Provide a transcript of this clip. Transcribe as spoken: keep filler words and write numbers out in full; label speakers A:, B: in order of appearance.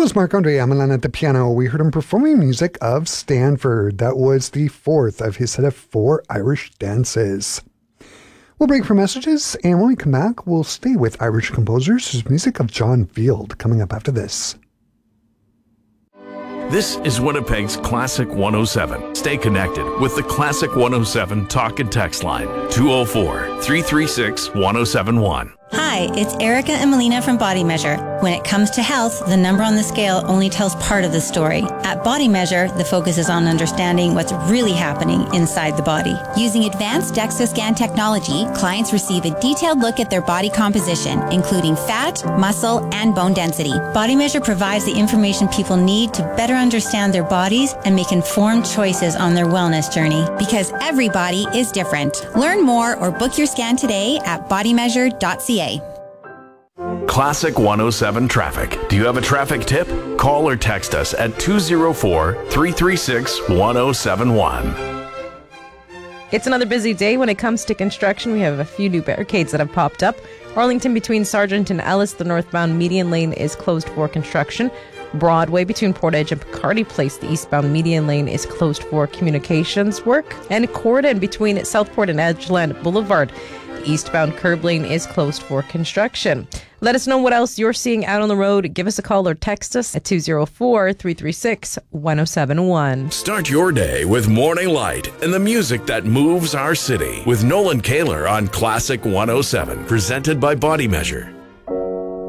A: was Marc-Andre Amelin at the piano. We heard him performing music of Stanford. That was the fourth of his set of four Irish dances. We'll break for messages, and when we come back, we'll stay with Irish composers. There's music of John Field coming up after this.
B: This is Winnipeg's Classic one oh seven. Stay connected with the Classic one oh seven talk and text line, two oh four, three three six, one oh seven one.
C: Hi, it's Erica and Melina from Body Measure. When it comes to health, the number on the scale only tells part of the story. At Body Measure, the focus is on understanding what's really happening inside the body. Using advanced DEXA scan technology, clients receive a detailed look at their body composition, including fat, muscle, and bone density. Body Measure provides the information people need to better understand their bodies and make informed choices on their wellness journey, because every body is different. Learn more or book your scan today at body measure dot c a.
B: Classic one oh seven Traffic. Do you have a traffic tip? Call or text us at two oh four, three three six, one oh seven one.
D: It's another busy day when it comes to construction. We have a few new barricades that have popped up. Arlington between Sargent and Ellis, the northbound median lane is closed for construction. Broadway between Portage and Picardy Place, the eastbound median lane is closed for communications work. And Corydon between Southport and Edgeland Boulevard, the eastbound curb lane is closed for construction. Let us know what else you're seeing out on the road. Give us a call or text us at two oh four, three three six, one oh seven one.
B: Start your day with Morning Light and the music that moves our city with Nolan Kaler on Classic one oh seven, presented by Body Measure.